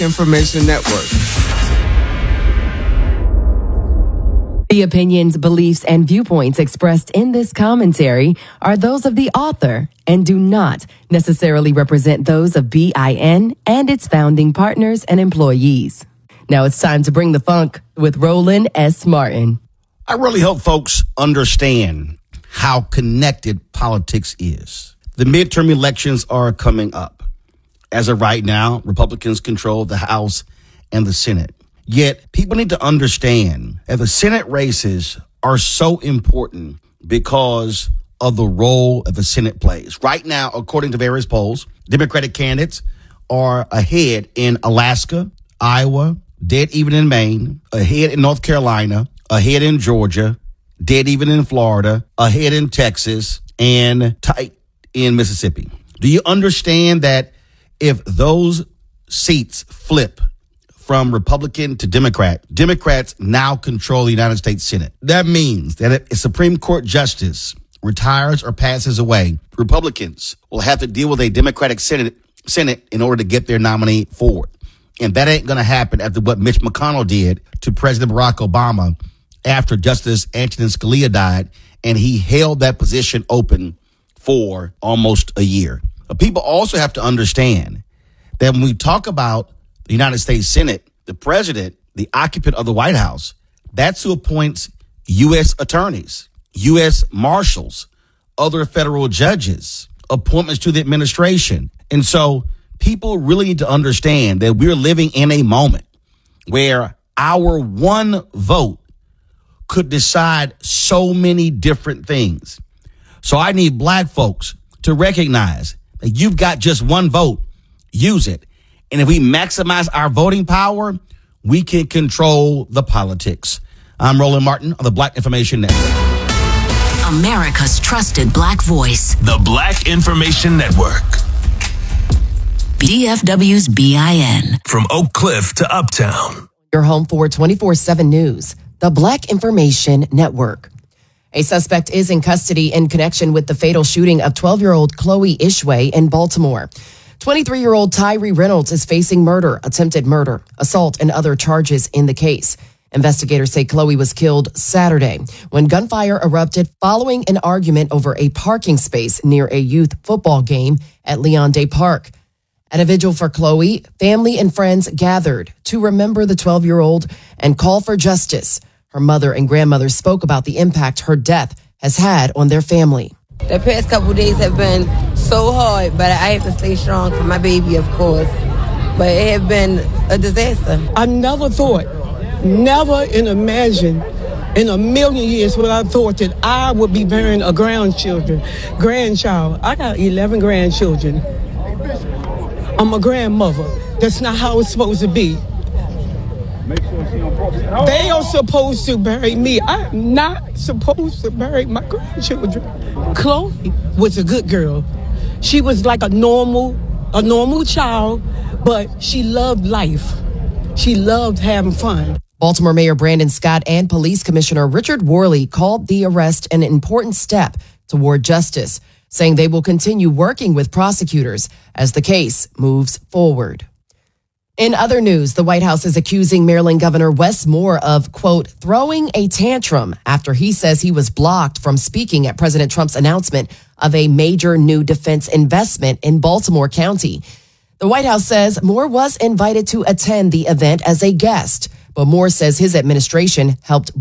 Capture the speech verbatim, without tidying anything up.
Information Network. The opinions, beliefs, and viewpoints expressed in this commentary are those of the author and do not necessarily represent those of B I N and its founding partners and employees. Now it's time to bring the funk with Roland S. Martin. I really hope folks understand how connected politics is. The midterm elections are coming up. As of right now, Republicans control the House and the Senate. Yet, people need to understand that the Senate races are so important because of the role that the Senate plays. Right now, according to various polls, Democratic candidates are ahead in Alaska, Iowa, dead even in Maine, ahead in North Carolina, ahead in Georgia, dead even in Florida, ahead in Texas, and tight in Mississippi. Do you understand that if those seats flip from Republican to Democrat, Democrats now control the United States Senate? That means that if a Supreme Court justice retires or passes away, Republicans will have to deal with a Democratic Senate, Senate in order to get their nominee forward. And that ain't going to happen after what Mitch McConnell did to President Barack Obama after Justice Antonin Scalia died, and he held that position open for almost a year. But people also have to understand that when we talk about the United States Senate, the president, the occupant of the White House, that's who appoints U S attorneys, U S marshals, other federal judges, appointments to the administration. And so people really need to understand that we're living in a moment where our one vote could decide so many different things. So I need black folks to recognize that you've got just one vote. Use it. And if we maximize our voting power, we can control the politics. I'm Roland Martin of the Black Information Network. America's trusted black voice. The Black Information Network. D F W's B I N. From Oak Cliff to Uptown. Your home for twenty-four seven News, the Black Information Network. A suspect is in custody in connection with the fatal shooting of twelve-year-old Chloe Ishway in Baltimore. twenty-three-year-old Tyree Reynolds is facing murder, attempted murder, assault, and other charges in the case. Investigators say Chloe was killed Saturday when gunfire erupted following an argument over a parking space near a youth football game at Leon Day Park. At a vigil for Chloe, family and friends gathered to remember the twelve-year-old and call for justice. Her mother and grandmother spoke about the impact her death has had on their family. The past couple of days have been so hard, but I have to stay strong for my baby, of course. But it has been a disaster. I never thought, never in imagine, in a million years would I thought that I would be bearing a grandchildren, grandchild. I got eleven grandchildren. I'm a grandmother. That's not how it's supposed to be. They are supposed to bury me. I'm not supposed to bury my grandchildren. Chloe was a good girl. She was like a normal, a normal child, but she loved life. She loved having fun. Baltimore Mayor Brandon Scott and Police Commissioner Richard Worley called the arrest an important step toward justice, saying they will continue working with prosecutors as the case moves forward. In other news, the White House is accusing Maryland Governor Wes Moore of, quote, throwing a tantrum after he says he was blocked from speaking at President Trump's announcement of a major new defense investment in Baltimore County. The White House says Moore was invited to attend the event as a guest, but Moore says his administration helped